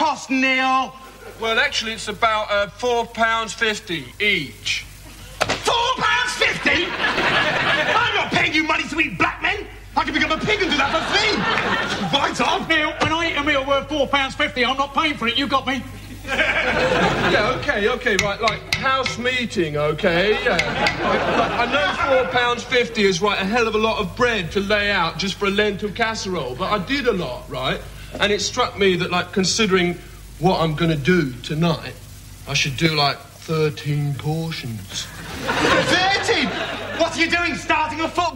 cost, Neil? Well, actually, it's about £4.50 each. £4.50? I'm not paying you money to eat black men. I can become a pig and do that for free. Right on. Neil, when I eat a meal worth £4.50, I'm not paying for it. You got me? Yeah, okay, right, like house meeting, okay, yeah. I know £4.50 is, right, a hell of a lot of bread to lay out just for a lentil casserole, but I did a lot, right? And it struck me that, like, considering what I'm going to do tonight, I should do, like, 13 portions. 13? What are you doing, starting a football?